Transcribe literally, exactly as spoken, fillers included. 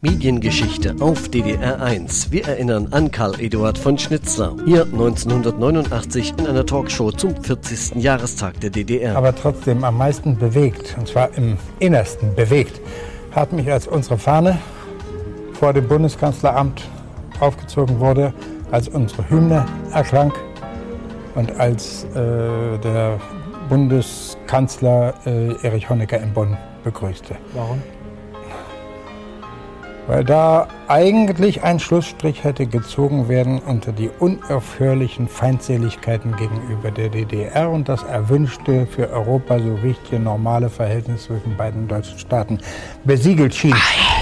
Mediengeschichte auf D D R eins. Wir erinnern an Karl Eduard von Schnitzler. Hier neunzehnhundertneunundachtzig in einer Talkshow zum vierzigsten Jahrestag der D D R. Aber trotzdem am meisten bewegt, und zwar im Innersten bewegt, hat mich, als unsere Fahne vor dem Bundeskanzleramt aufgezogen wurde, als unsere Hymne erklang und als äh, der Bundeskanzler äh, Erich Honecker in Bonn begrüßte. Warum? Weil da eigentlich ein Schlussstrich hätte gezogen werden unter die unaufhörlichen Feindseligkeiten gegenüber der D D R und das erwünschte, für Europa so wichtige normale Verhältnis zwischen beiden deutschen Staaten besiegelt schien.